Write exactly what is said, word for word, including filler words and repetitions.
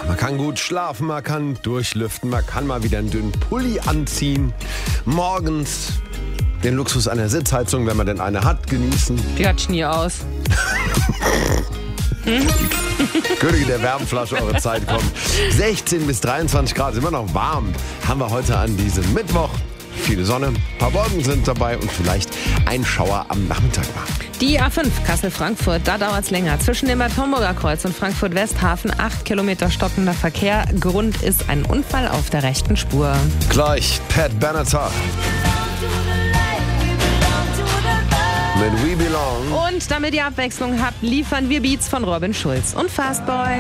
Man kann gut schlafen, man kann durchlüften, man kann mal wieder einen dünnen Pulli anziehen. Morgens den Luxus einer Sitzheizung, wenn man denn eine hat, genießen. Die hat nie aus. Könige der Wärmflasche, eure Zeit kommt. sechzehn bis dreiundzwanzig Grad, ist immer noch warm. Haben wir heute an diesem Mittwoch. Viele Sonne, ein paar Wolken sind dabei und vielleicht ein Schauer am Nachmittag mal. Die A fünf Kassel-Frankfurt, da dauert es länger. Zwischen dem Bad Homburger Kreuz und Frankfurt-Westhafen acht Kilometer stockender Verkehr. Grund ist ein Unfall auf der rechten Spur. Gleich Pat Benatar mit We Belong. Und damit ihr Abwechslung habt, liefern wir Beats von Robin Schulz und Fastboy.